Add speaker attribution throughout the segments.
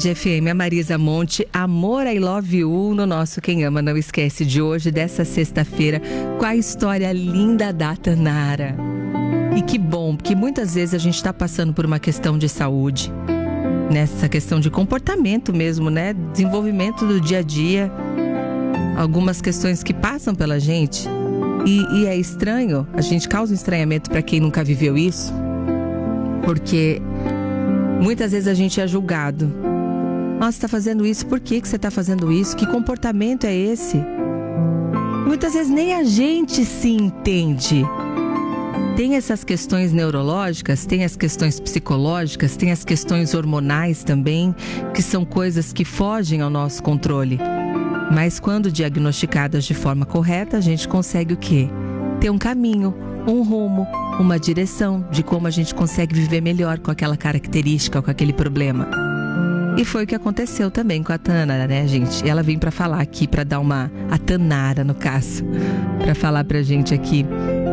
Speaker 1: FM, a Marisa Monte, Amor, I Love You, no nosso Quem Ama Não Esquece de hoje, dessa sexta-feira, com a história linda da Tanara. E que bom, porque muitas vezes a gente está passando por uma questão de saúde, nessa questão de comportamento mesmo, né? Desenvolvimento do dia a dia, algumas questões que passam pela gente. E é estranho, a gente causa um estranhamento para quem nunca viveu isso, porque muitas vezes a gente é julgado. Nossa, você está fazendo isso, por que você está fazendo isso? Que comportamento é esse? Muitas vezes nem a gente se entende. Tem essas questões neurológicas, tem as questões psicológicas, tem as questões hormonais também, que são coisas que fogem ao nosso controle. Mas quando diagnosticadas de forma correta, a gente consegue o quê? Ter um caminho, um rumo, uma direção de como a gente consegue viver melhor com aquela característica, com aquele problema. E foi o que aconteceu também com a Tanara, né, gente? Ela veio pra falar aqui, pra dar a Tanara, no caso, pra falar pra gente aqui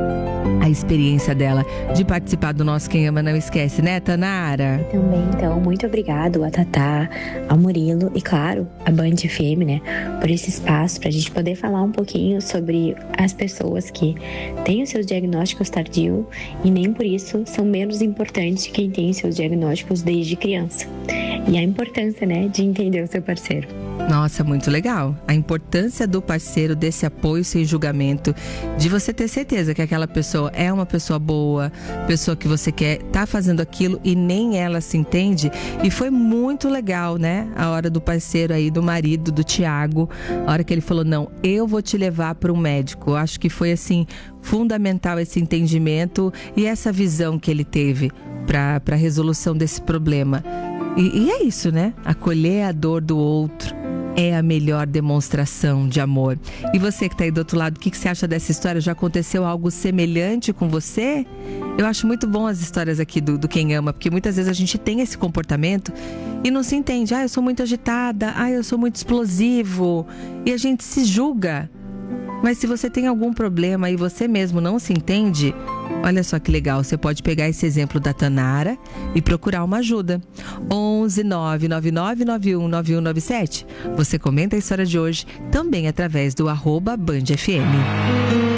Speaker 1: a experiência dela de participar do nosso Quem Ama Não Esquece, né, Tanara?
Speaker 2: Também, então, muito obrigado a Tatá, ao Murilo e, claro, a Band FM, né, por esse espaço pra gente poder falar um pouquinho sobre as pessoas que têm os seus diagnósticos tardios e nem por isso são menos importantes que quem tem os seus diagnósticos desde criança. E a importância, né, de entender o seu parceiro.
Speaker 1: Nossa, muito legal. A importância do parceiro, desse apoio sem julgamento, de você ter certeza que aquela pessoa é uma pessoa boa, pessoa que você quer, tá fazendo aquilo e nem ela se entende. E foi muito legal, né? A hora do parceiro aí, do marido, do Tiago, a hora que ele falou, não, eu vou te levar para um médico. Eu acho que foi, assim, fundamental esse entendimento e essa visão que ele teve para a resolução desse problema. E é isso, né? Acolher a dor do outro é a melhor demonstração de amor. E você que está aí do outro lado, o que você acha dessa história? Já aconteceu algo semelhante com você? Eu acho muito bom as histórias aqui do Quem Ama, porque muitas vezes a gente tem esse comportamento e não se entende. Eu sou muito agitada, eu sou muito explosivo. E a gente se julga. Mas se você tem algum problema e você mesmo não se entende, olha só que legal, você pode pegar esse exemplo da Tanara e procurar uma ajuda. 11 999 91 9197. Você comenta a história de hoje também através do @BandFM.